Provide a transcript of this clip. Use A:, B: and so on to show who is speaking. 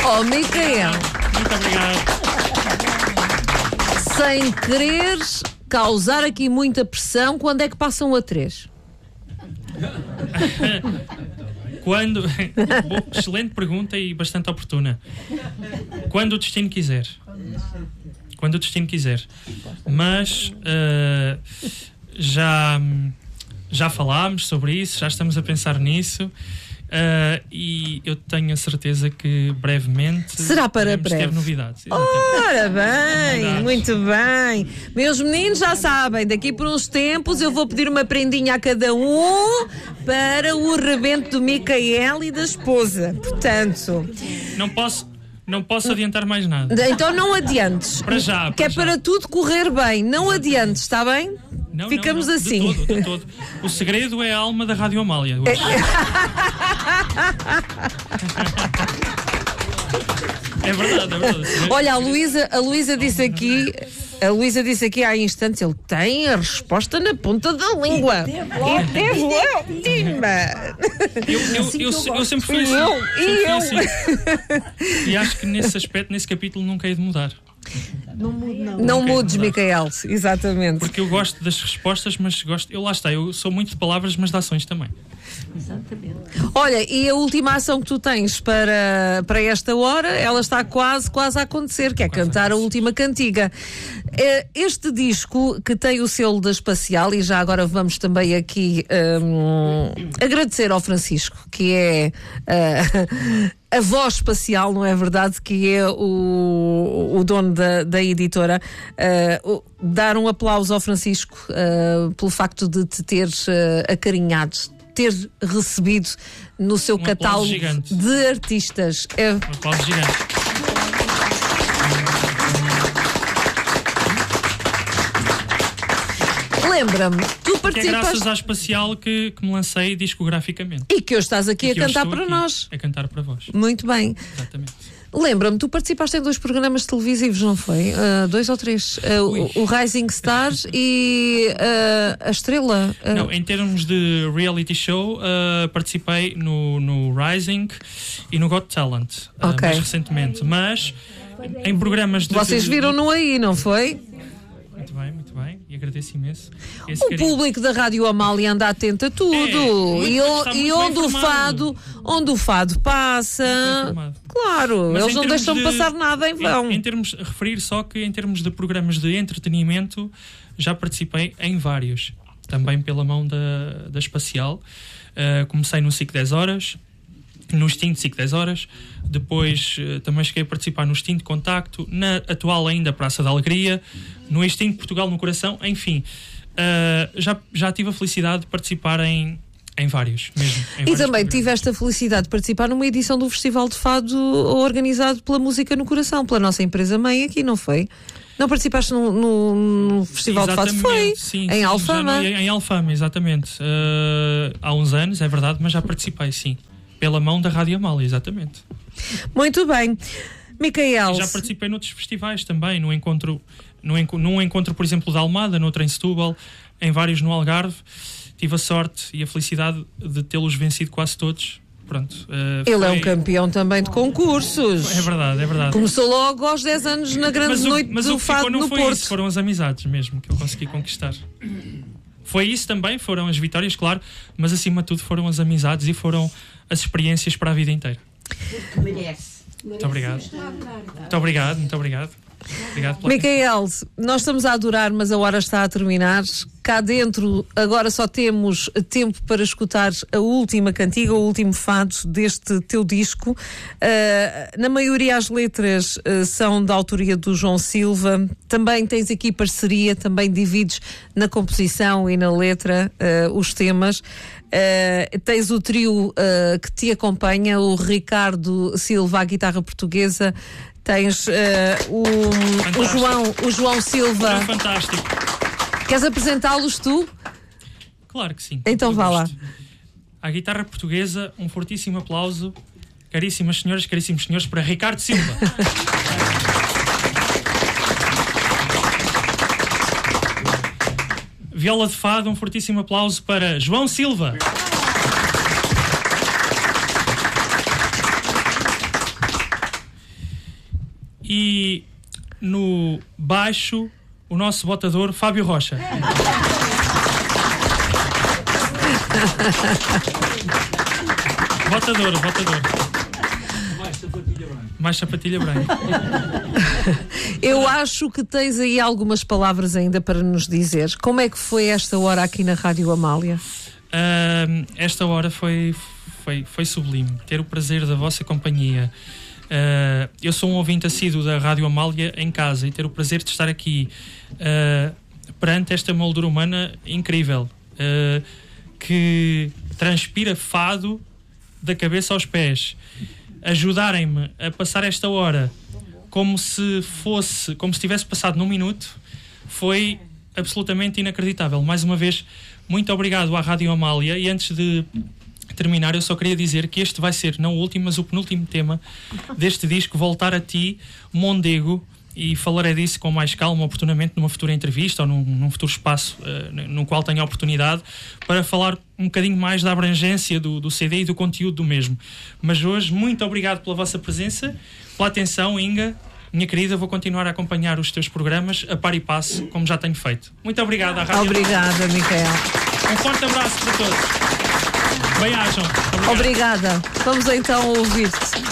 A: Oh, Micael.
B: Muito obrigado.
A: Sem querer causar aqui muita pressão, quando é que passam a 3?
B: Quando... Excelente pergunta e bastante oportuna. Quando o destino quiser. Quando o destino quiser. Mas já falámos sobre isso, já estamos a pensar nisso. E eu tenho a certeza que brevemente
A: será para breve
B: ter novidades.
A: Ora bem, muito bem. Meus meninos já sabem, daqui por uns tempos eu vou pedir uma prendinha a cada um para o rebento do Micael e da esposa. Portanto,
B: não posso adiantar mais nada.
A: Então não adiantes.
B: Para já.
A: Que é para tudo correr bem. Não adiantes, está bem?
B: Não,
A: ficamos
B: não,
A: assim.
B: De todo. O segredo é a alma da Rádio Amália. É verdade.
A: Olha, a Luísa disse aqui há instantes, ele tem a resposta na ponta da língua. E teve ótima.
B: Eu sempre fui assim. E acho que nesse aspecto, nesse capítulo, nunca hei de mudar.
A: Não mudes, Micael, exatamente.
B: Porque eu gosto das respostas, mas eu sou muito de palavras, mas de ações também.
C: Exatamente.
A: Olha, e a última ação que tu tens para esta hora, ela está quase a acontecer, que é cantar a última cantiga. Este disco que tem o selo da Espacial, e já agora vamos também aqui agradecer ao Francisco, que é a voz espacial, não é verdade? Que é o dono da editora. Dar um aplauso ao Francisco pelo facto de te ter acarinhado, ter recebido no seu catálogo de artistas.
B: Um aplauso gigante.
A: Lembra-me, tu participas...
B: Que é graças à Espacial que me lancei discograficamente.
A: E que hoje estás aqui a cantar para nós.
B: A cantar para vós.
A: Muito bem.
B: Exatamente.
A: Lembra-me, tu participaste em 2 programas televisivos, não foi? 2 ou 3. O Rising Stars e a Estrela.
B: Não, em termos de reality show, participei no Rising e no Got Talent, mais recentemente. Mas em programas de...
A: Vocês viram-no aí, não foi?
B: Muito bem, e agradeço imenso.
A: O público da Rádio Amália anda atento a tudo. E onde o fado passa, claro,
B: mas
A: eles não deixam passar nada em vão.
B: Referir só que em termos de programas de entretenimento, já participei em vários, também pela mão da Espacial. Comecei no SIC 10 Horas, no Extinto SIC 10 Horas, depois também cheguei a participar no Extinto Contacto, na atual ainda Praça da Alegria, no Extinto Portugal no Coração, enfim, já tive a felicidade de participar em vários mesmo.
A: E também tiveste a felicidade de participar numa edição do Festival de Fado organizado pela Música no Coração, pela nossa empresa-mãe aqui, não foi? Não participaste no Festival de Fado? Foi?
B: Sim,
A: em Alfama?
B: Em Alfama, exatamente. Há uns anos, é verdade, mas já participei, sim. Pela mão da Rádio Amália, exatamente.
A: Muito bem. Micael.
B: Já participei noutros festivais também, num encontro, por exemplo, da Almada, noutro em Setúbal, em vários no Algarve. Tive a sorte e a felicidade de tê-los vencido quase todos. Pronto,
A: ele é um campeão também de concursos.
B: É verdade.
A: Começou logo aos 10 anos na grande noite do Fado no Porto.
B: Isso, foram as amizades mesmo que eu consegui conquistar. Foi isso também, foram as vitórias, claro, mas acima de tudo foram as amizades e foram as experiências para a vida inteira.
C: Que merece.
B: Muito obrigado. Muito obrigado.
A: Micael, nós estamos a adorar, mas a hora está a terminar. Cá dentro agora só temos tempo para escutar a última cantiga, o último fado deste teu disco. Na maioria as letras são da autoria do João Silva. Também tens aqui parceria, também divides na composição e na letra os temas. Tens o trio que te acompanha, o Ricardo Silva à guitarra portuguesa, tens o João Silva.
B: É fantástico.
A: Queres apresentá-los tu?
B: Claro que sim.
A: Então vá lá.
B: À guitarra portuguesa, um fortíssimo aplauso, caríssimas senhoras, caríssimos senhores, para Ricardo Silva. Viola de fado, um fortíssimo aplauso para João Silva. E no baixo, o nosso botador, Fábio Rocha. Botador. Mais sapatilha branca.
A: Eu acho que tens aí algumas palavras ainda para nos dizer. Como é que foi esta hora aqui na Rádio Amália?
B: Esta hora foi sublime. Ter o prazer da vossa companhia. Eu sou um ouvinte assíduo da Rádio Amália em casa e ter o prazer de estar aqui perante esta moldura humana incrível, que transpira fado da cabeça aos pés. Ajudarem-me a passar esta hora como se tivesse passado num minuto, foi absolutamente inacreditável. Mais uma vez, muito obrigado à Rádio Amália. E antes de terminar, eu só queria dizer que este vai ser, não o último, mas o penúltimo tema deste disco, Voltar a Ti, Mondego, e falarei disso com mais calma, oportunamente, numa futura entrevista ou num futuro espaço no qual tenha a oportunidade para falar um bocadinho mais da abrangência do CD e do conteúdo do mesmo. Mas hoje, muito obrigado pela vossa presença, pela atenção, Inga, minha querida. Vou continuar a acompanhar os teus programas a par e passo, como já tenho feito. Muito obrigado à Rádio.
A: Obrigada, Micael.
B: Um forte abraço para todos. Bem-ajam.
A: Obrigada. Vamos então ouvir-te.